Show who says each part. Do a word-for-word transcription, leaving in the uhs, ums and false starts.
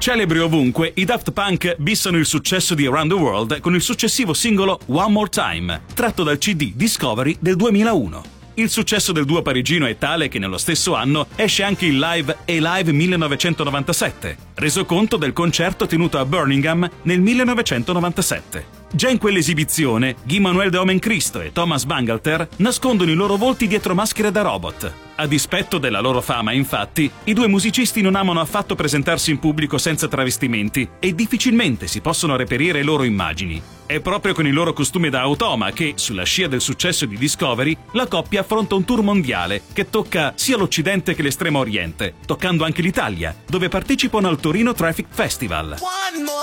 Speaker 1: Celebri ovunque, i Daft Punk bissano il successo di Around the World con il successivo singolo One More Time, tratto dal C D Discovery del duemilauno. Il successo del duo parigino è tale che nello stesso anno esce anche il live A-Live millenovecentonovantasette, resoconto del concerto tenuto a Birmingham nel millenovecentonovantasette. Già in quell'esibizione, Guy Manuel de Omencristo e Thomas Bangalter nascondono i loro volti dietro maschere da robot. A dispetto della loro fama, infatti, i due musicisti non amano affatto presentarsi in pubblico senza travestimenti e difficilmente si possono reperire loro immagini. È proprio con il loro costume da automa che, sulla scia del successo di Discovery, la coppia affronta un tour mondiale che tocca sia l'Occidente che l'Estremo Oriente, toccando anche l'Italia, dove partecipano al Torino Traffic Festival.